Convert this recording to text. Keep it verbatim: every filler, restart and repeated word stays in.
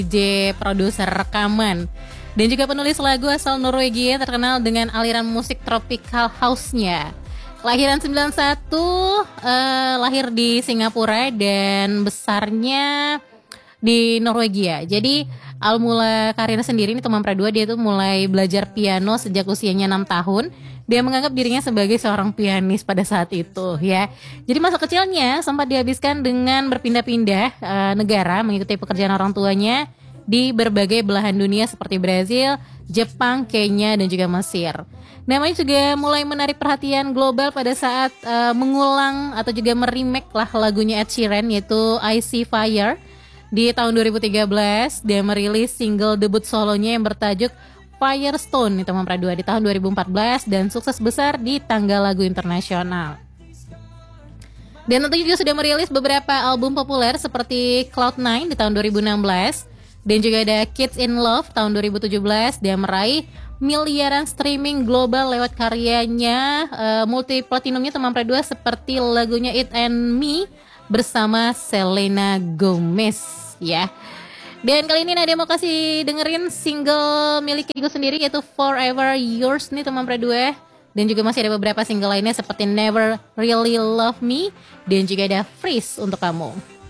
D J, produser rekaman, dan juga penulis lagu asal Norwegia terkenal dengan aliran musik tropical house-nya. Kelahiran sembilan puluh satu, uh, lahir di Singapura dan besarnya di Norwegia. Jadi awal mula karirnya sendiri ini Tomang Pradua, dia tuh mulai belajar piano sejak usianya enam tahun. Dia menganggap dirinya sebagai seorang pianis pada saat itu ya. Jadi masa kecilnya sempat dihabiskan dengan berpindah-pindah uh, negara mengikuti pekerjaan orang tuanya di berbagai belahan dunia seperti Brazil, Jepang, Kenya, dan juga Mesir. Namanya juga mulai menarik perhatian global pada saat uh, mengulang atau juga meremake lah lagunya Ed Sheeran, yaitu I See Fire. Di tahun dua ribu tiga belas dia merilis single debut solonya yang bertajuk Firestone itu Tomang Pradua di tahun dua ribu empat belas dan sukses besar di tangga lagu internasional. Dan tentunya juga sudah merilis beberapa album populer seperti Cloud Nine di tahun dua ribu enam belas dan juga ada Kids in Love tahun dua ribu tujuh belas. Dia meraih miliaran streaming global lewat karyanya uh, multi platinumnya Tomang Pradua seperti lagunya It and Me bersama Selena Gomez ya. Dan kali ini Nadia mau kasih dengerin single milik Kigo sendiri yaitu Forever Yours nih Tomang Pradua. Dan juga masih ada beberapa single lainnya seperti Never Really Love Me dan juga ada Freeze untuk kamu.